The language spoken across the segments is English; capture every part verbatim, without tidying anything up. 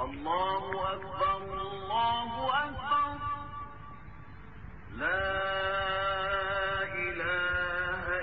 Allahu Akbar, Allahu Akbar, La ilaha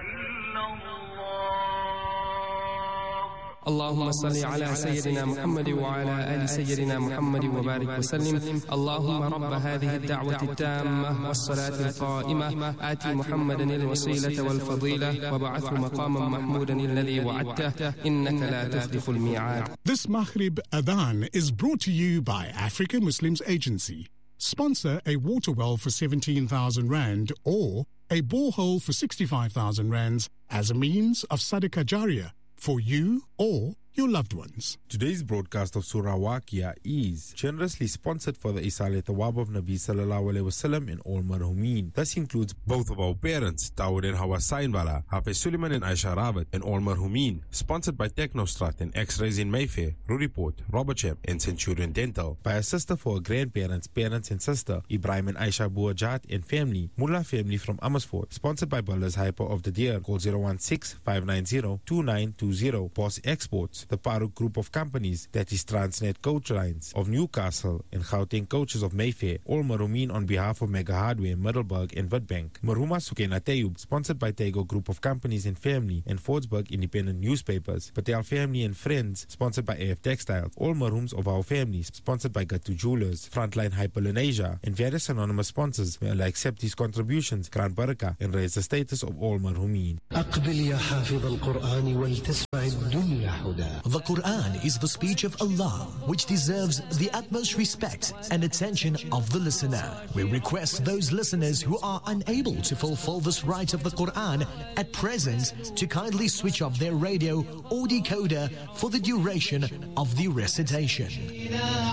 illallah. اللهم صل على سيدنا محمد وعلى آل سيدنا محمد وبارك وسلم. اللهم رب هذه الدعوة التامة والصلاة القائمة آت محمدا الوسيلة والفضيلة وابعثه مقاما محمودا الذي وعدته إنك لا تخلف الميعاد. This Maghrib Adhan is brought to you by Africa Muslims Agency. Sponsor a water well for seventeen thousand rand or a borehole for sixty-five thousand rands as a means of Sadaqah Jariyah for you or your loved ones. Today's broadcast of Surah Waqia is generously sponsored for the Isal Thawab of Nabi Sallallahu Alaihi Wasallam in all marhumin. This includes both of our parents, Dawood and Hawa Sainbala, Hafiz Suleiman and Aisha Rabat, and all marhumin. Sponsored by Technostrat and X-Rays in Mayfair, Ruriport, Robertsham and Centurion Dental. By a sister for her grandparents, parents and sister, Ibrahim and Aisha Buajat and family, Mullah family from Amersfoort. Sponsored by Bullers Hyper of the Deer. Call zero one six, five nine zero, two nine two zero. Boss Exports. The Farooq Group of Companies, that is Transnet Coach Lines of Newcastle and Gauteng Coaches of Mayfair. All marhumin on behalf of Mega Hardware, Middelburg and Witbank. Marhuma Sukena Tayub, sponsored by Tego Group of Companies and Family and Fordsburg Independent Newspapers. Patel Family and Friends, sponsored by A F Textiles. All marhums of our families, sponsored by Gatu Jewelers, Frontline Hyperlenasia, and various anonymous sponsors. May Allah accept these contributions, grant barakah, and raise the status of all marhumin. The Quran is the speech of Allah, which deserves the utmost respect and attention of the listener. We request those listeners who are unable to fulfill this right of the Quran at present to kindly switch off their radio or decoder for the duration of the recitation.